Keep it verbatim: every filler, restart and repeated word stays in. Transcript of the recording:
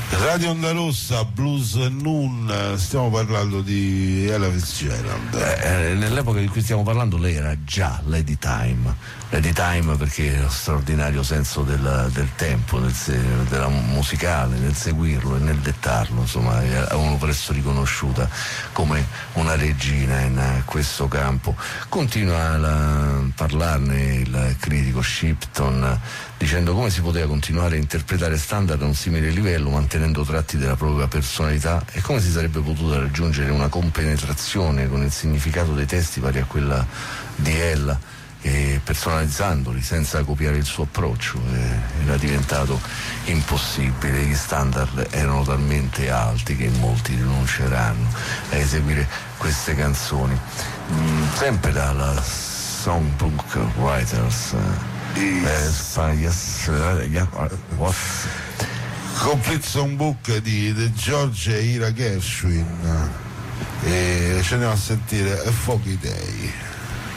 Radio Onda Rossa, Blues Noon, stiamo parlando di Ella Fitzgerald. Eh, nell'epoca di cui stiamo parlando lei era già Lady Time, Lady Time perché lo straordinario senso del, del tempo, del, della musicale, nel seguirlo e nel dettarlo, insomma avevano presto riconosciuta come una regina in questo campo. Continua a parlarne il critico Shipton dicendo come si poteva continuare a interpretare standard a un simile livello mantenendo tratti della propria personalità e come si sarebbe potuta raggiungere una compenetrazione con il significato dei testi pari a quella di Ella, e personalizzandoli senza copiare il suo approccio eh, era diventato impossibile. Gli standard erano talmente alti che molti rinunceranno a eseguire queste canzoni. Mm, sempre dalla Songbook Writers eh, eh, yes, uh, yeah, what? Complete Songbook di The George e Ira Gershwin, e ci andiamo a sentire A Foggy Day.